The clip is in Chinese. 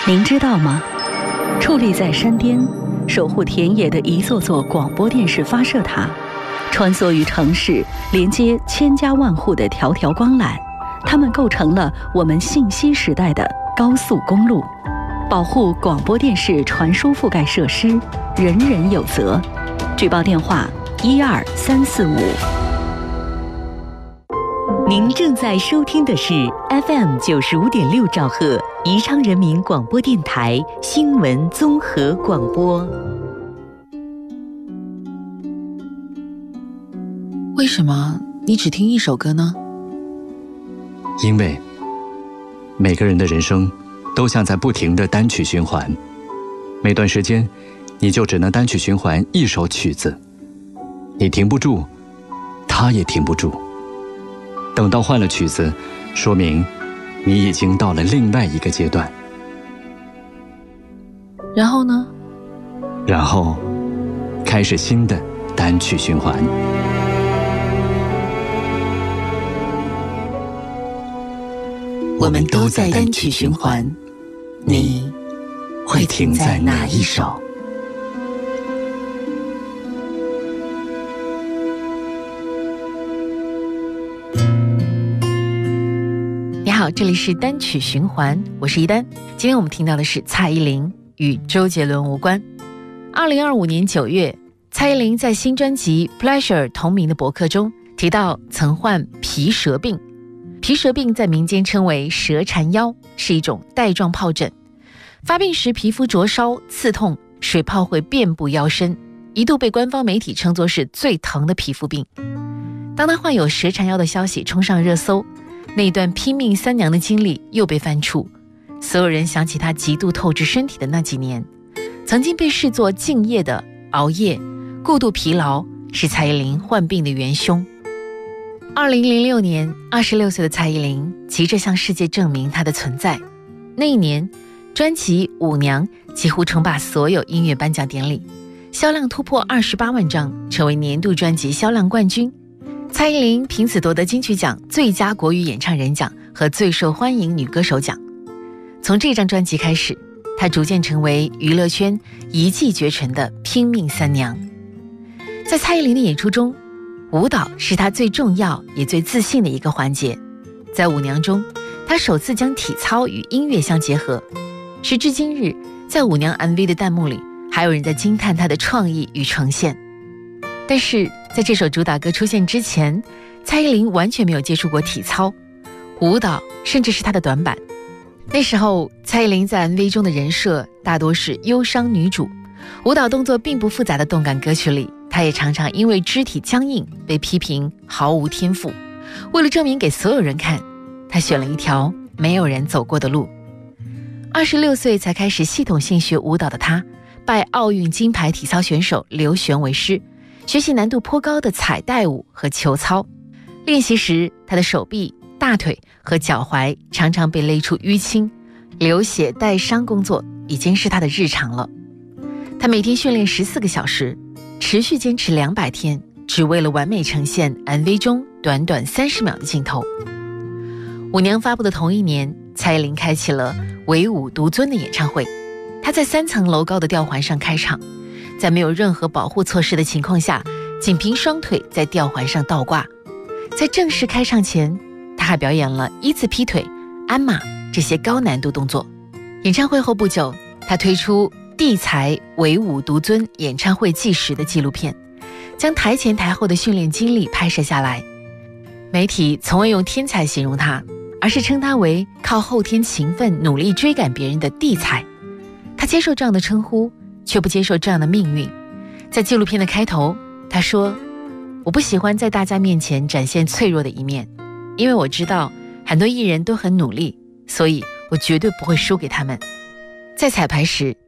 您知道吗？矗立在山巅，守护田野的一座座广播电视发射塔，穿梭于城市，连接千家万户的条条光缆，它们构成了我们信息时代的高速公路。保护广播电视传输覆盖设施，人人有责。举报电话12345。 您正在收听的是 FM 95.6兆赫宜昌人民广播电台新闻综合广播。 为什么你只听一首歌呢？ 因为每个人的人生都像在不停的单曲循环，每段时间你就只能单曲循环一首曲子，你停不住，他也停不住。等到换了曲子，说明你已经到了另外一个阶段。 然后呢？ 然后开始新的单曲循环。 我们都在单曲循环，你会停在哪一首？ 你好，这里是单曲循环，我是一丹。今天我们听到的是蔡依林，与周杰伦无关。2025年9月，蔡依林在新专辑《Pleasure》同名的博客中提到曾患皮蛇病。皮蛇病在民间称为蛇缠腰，是一种带状疱疹。发病时皮肤灼烧、刺痛，水泡会遍布腰身，一度被官方媒体称作是最疼的皮肤病。当他患有蛇缠腰的消息冲上热搜，那一段拼命三娘的经历又被翻出，所有人想起他极度透支身体的那几年，曾经被视作敬业的熬夜、过度疲劳是蔡依林患病的元凶。2006年，26岁的蔡依林急着向世界证明她的存在。那一年，专辑《舞娘》几乎称霸所有音乐颁奖典礼，销量突破28万张，成为年度专辑销量冠军。蔡依林凭此夺得金曲奖最佳国语演唱人奖和最受欢迎女歌手奖。从这张专辑开始，她逐渐成为娱乐圈一骑绝尘的拼命三娘。在蔡依林的演出中，舞蹈是她最重要也最自信的一个环节。在舞娘中，她首次将体操与音乐相结合。时至今日，在舞娘 MV 的弹幕里，还有人在惊叹她的创意与呈现。但是在这首主打歌出现之前，蔡依林完全没有接触过体操、舞蹈，甚至是她的短板。那时候，蔡依林在 MV 中的人设大多是忧伤女主，舞蹈动作并不复杂的动感歌曲里，她也常常因为肢体僵硬被批评毫无天赋。为了证明给所有人看，她选了一条没有人走过的路。26岁才开始系统性学舞蹈的她，拜奥运金牌体操选手刘璇为师，学习难度颇高的彩带舞和球操。练习时，她的手臂、大腿和脚踝常常被勒出淤青，流血带伤工作已经是她的日常了。她每天训练14个小时，持续坚持200天，只为了完美呈现 MV 中短短30秒的镜头。舞娘发布的同一年，蔡依林开启了唯舞独尊的演唱会。她在3层楼高的吊环上开场，在没有任何保护措施的情况下，仅凭双腿在吊环上倒挂。在正式开唱前，她还表演了1字劈腿、鞍马这些高难度动作。演唱会后不久，她推出地才唯舞独尊演唱会纪实的纪录片，将台前台后的训练经历拍摄下来。媒体从未用天才形容她，而是称她为靠后天勤奋努力追赶别人的地才。她接受这样的称呼，却不接受这样的命运。在纪录片的开头，她说：我不喜欢在大家面前展现脆弱的一面，因为我知道很多艺人都很努力，所以我绝对不会输给他们。在彩排时，